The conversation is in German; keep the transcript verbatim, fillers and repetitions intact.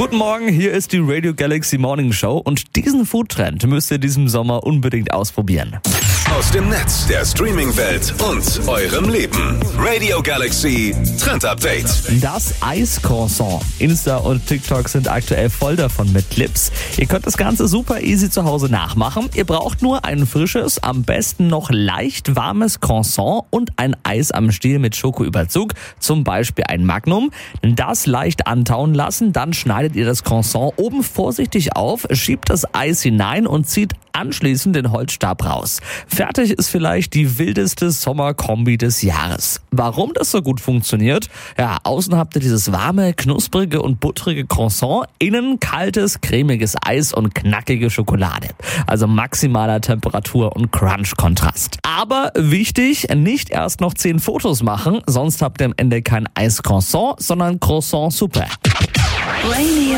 Guten Morgen, hier ist die Radio Galaxy Morning Show und diesen Foodtrend müsst ihr diesen Sommer unbedingt ausprobieren. Aus dem Netz, der Streaming-Welt und eurem Leben. Radio Galaxy Trend Update. Das Eis-Croissant. Insta und TikTok sind aktuell voll davon mit Clips. Ihr könnt das Ganze super easy zu Hause nachmachen. Ihr braucht nur ein frisches, am besten noch leicht warmes Croissant und ein Eis am Stiel mit Schokoüberzug, zum Beispiel ein Magnum. Das leicht antauen lassen, dann schneidet ihr das Croissant oben vorsichtig auf, schiebt das Eis hinein und zieht anschließend den Holzstab raus. Fertig ist vielleicht die wildeste Sommerkombi des Jahres. Warum das so gut funktioniert? Ja, außen habt ihr dieses warme, knusprige und buttrige Croissant, innen kaltes, cremiges Eis und knackige Schokolade. Also maximaler Temperatur- und Crunch-Kontrast. Aber wichtig, nicht erst noch zehn Fotos machen, sonst habt ihr am Ende kein Eis-Croissant, sondern Croissant-Suppe. Radio